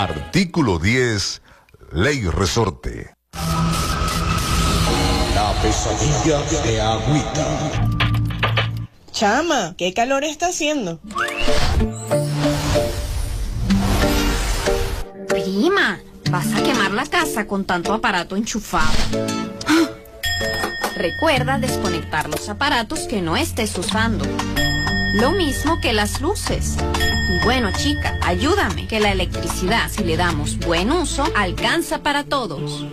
Artículo 10, Ley Resorte. La pesadilla de Agüita. Chama, ¿qué calor está haciendo? Prima, vas a quemar la casa con tanto aparato enchufado. Recuerda desconectar los aparatos que no estés usando. Lo mismo que las luces. Y bueno, chica, ayúdame, que la electricidad, si le damos buen uso, alcanza para todos.